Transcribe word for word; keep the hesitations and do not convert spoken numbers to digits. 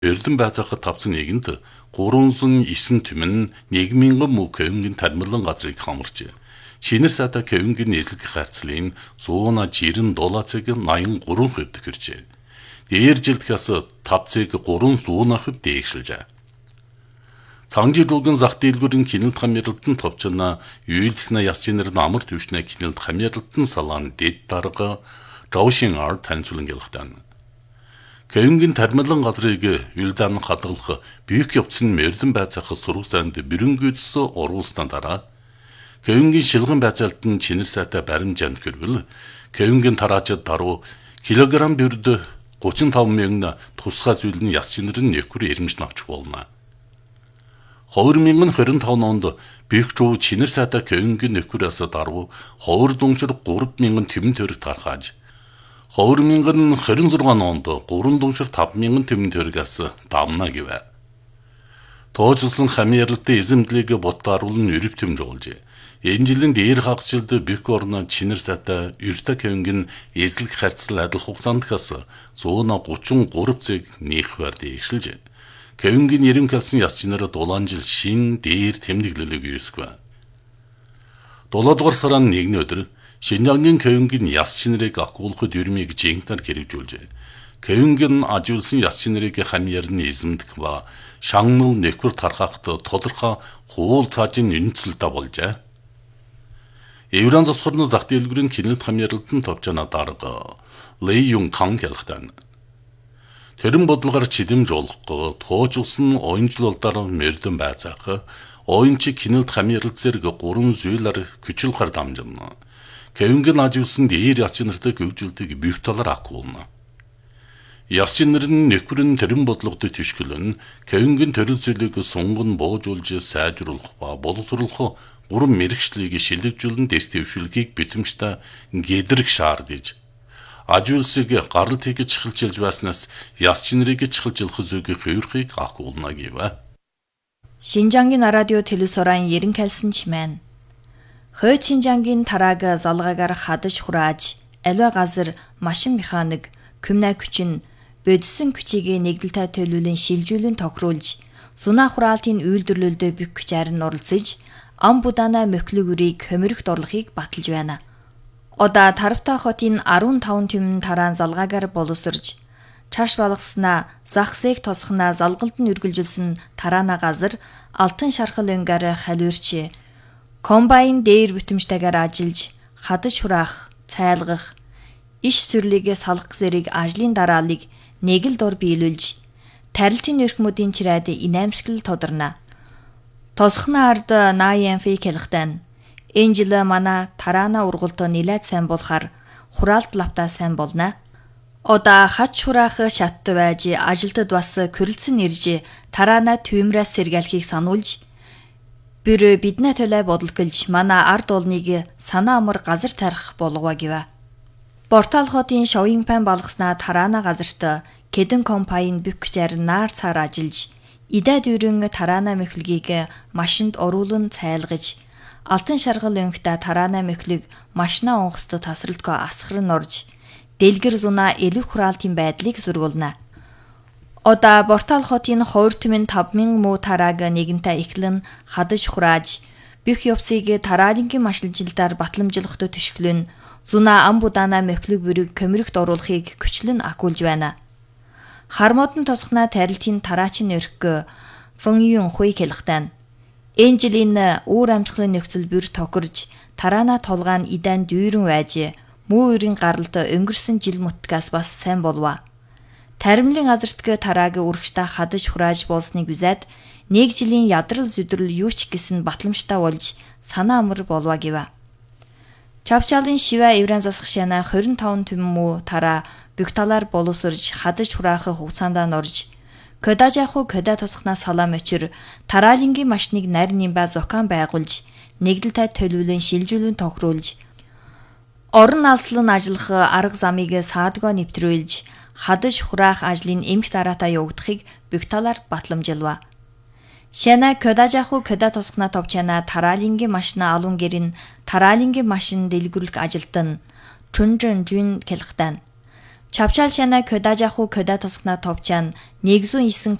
Эрдэн байцаахад тавцсан нэгэнд гурансан исэн түмэн нэг мянган муу Кевингийн тармилан газрыг хамарчээ. Шинээр сада Кевингийн эзлэг харьцлын сууна жирэн доллацыг наян гурван хувьд төхөрчээ. Дээр жилдгээс тавцыг гурван сууна хувьд дээгшилжээ. Цанжи руугийн зах дэлгүүрийн кинэлт хамьярлалтын товчна юйлхна ясцэнэр намар төвшнэ кинэлт хамьярлалтын салаан дэд дарга Жаушин арт танцуулан гэлхтэн. Кевингийн тармилан газрыг юлдан хадгалах büyük явцсан Эрдэн байцаах сургасанд бэрөнгүйдс оруулсны дараа Кевингийн шилгэн байцаалтын чинэл сайтай баримжаанд гэрвэл Кевингийн тараачид даруй килограмм бүрд гучин таван мянган тусгай зүйл нь яс чинэрэн нэхвэр ирэмж навч болно. хоёр мянган хорин таван онд büyük жуу чинэл сайтай Кевингийн нэхвэрээс даруй хоёр дуншир гурав мянган тэмэн төгрөг тархааж хоёр мянган хорин зургаан онд гурван дуншир таван мянган тэмэн төгрөгөөс давна гэвэ. Тооцолсон хамьярлалтын эзэмдлийг ботгааруулн өрөв тэмжүүлжээ. Энэ жилийн дээр хагасжилд büyük орны чинэр сайтай Юрта Кевингийн эзлэг харьцал адил хугацаандхаас сууна гучин гурав цэг нэхвэр дээгшилжээ. Кевингийн нэрэн калсан яс чинэрэ дулаан жил шин дээр тэмдэглэлэг юусгүй. Долоодугаар сарын нэгний өдөр Шинжангийн Кевингийн яс чинэрийг агуулхад юрмыг жинтар хэрэгжүүлжээ. Кевингийн ажиулсан яс чинэрийг хамьярны эзэмдэх ба шагнал нэхвэр тархахад тодорхой хуул цаажийн үнцэлтэй болжээ. Евран засварны зах дэлгүүрийн кинэлт хамьярлалтын товчона дарга Лэй Юн Кан гэлхтэн. Тэрэн бодлогоор чидэмж олохгүй тоожулсан оюунжлуулдаар Эрдэн байцаах оюунчиг кинэлт хамьярлалт зэрэг гурван зүйлээр күчил гар дамжина. Кевингийн ажиулсан дээр яс чинэртэй гүйжүүлдэг büyük талаар агуулна. Яс чинэр нь нэхвэрэн тэрэн бодлогод тишгэлэн Кевингийн төрөл зүйлийг сунган боожуулж сайжруулах ба боловсруулах гурван мэрэгчлийг шилжүүлэн дэс төвшүүлгийг битэмжтэй гэдрэг шаардж ажиулсыг гаралт хийж чухалчилж байснаас яс чинэрийг чухалжлах зүгийн хувирхыг агуулна гэвэ. Шинжангийн радио телевизорын ерэн калсан чимэн. Хойд Шинжангийн тарааг залгаагаар хадаж хурааж, аливаа газар машин механик, күмнэ күчин, бодисон күчийг нэгдэлтэй төлөвлөн шилжүүлэн тохируулж, сунаа хураалтын үйлдвэрлэлд büyük хүчээр нь оролцож, ам будана мөхлөгүрийг хөмөрөгт орлохыг баталж байна. Одоо Тарвта хотын арван таван түмэн тараан залгаагаар боловсрж, чаш балгаснаа, захсыг тосхнаа залгалд нь үргэлжилсэн тараана газар алтан шархал өнгөөр халиурч, комбайн дээр бүтэмжтэйгээр ажиллаж, хадаж хураах, цайлгах, иш сүрлигээ салах зэрэг ажлын дараалыг нэг л дор биелүүлж, тарилтын өрхмөдийн чирээд инээмсгэл тодорно. Тосхны ард Наянфи хэлхтэн. Энэ жил манай тараана ургуулт нэлээд сайн болохоор хураалт лавтаа сайн болно. Одоо хач хураах шат байж ажилтад бас көрөлцөн ирж тараана түймрээс сэргээлхийг сануулж бүр биднэ төлөө бодлоголж манай ард олныг санаа амар газар тарих болгоо гэвэ. Портал хотын шовын пан балгаснаа тараана газарт Кедэн компайн бүкчээр наар цаар ажиллаж идэ дүүрэн тараана мөхлөгийг машинд оруулан цайлгаж алтан шаргал өнгөтэй тараана мөхлөг машина онгоцтой тасралтгүй асгар нь орж дэлгэр зунаа элэг хураалтын байдлыг зургуулна. Одоо Портал хотын хоёр түмэн таван мянган муу тарааг нэгэнтээ эхлэн хадаж хурааж бүх явцыг тараалынгийн машинжилдаар батламжлахад төшөглөн зунаа ам будана мөхлөг бүрийг көмөрөгт оруулахыг күчлэн агуулж байна. Хармодон тосхнаа тарилтын тараачин өрх Фонюн хуй хэлхтэн. Энэ жилийн үүр амсгалын нөхцөл бүр тохирж тараана толгаан идэн дүүрэн байж муу үрийн гаралд өнгөрсөн жил мутгаас бас сайн болов. Таримлын газартг тарааг үргчтэй хадаж хурааж болсныг үзээд нэг жилийн ядрал зүдрэл юу ч гэсэн батламжтай болж санаа амар болов гэвэ. Чавчаалын шивэ евран засах шана хорин таван түмэн муу тараа бүх талаар боловсрж хадаж хураах хугацаанд нь орж Көдажаху көдө тосхнаа салам өчр тараалынгийн машиныг нарийн ба зокан байгуулж нэгдэлтэй төлөвлөн шилжүүлэн тохируулж орон алслан ажиллах арга замыг саадгоо нэвтрүүлж хадаж хураах ажлын эмх дараатаа явагдахыг бүх талаар батламжилва. Шана көдажаху көдө тосхнаа товчана тараалынгийн машина алун гэрин тараалынгийн машин дэлгүрлэх ажилтан Чунжэн Жун хэлхтэн. Чавчал шана көда жаху көда тосгна топчан негзун исэн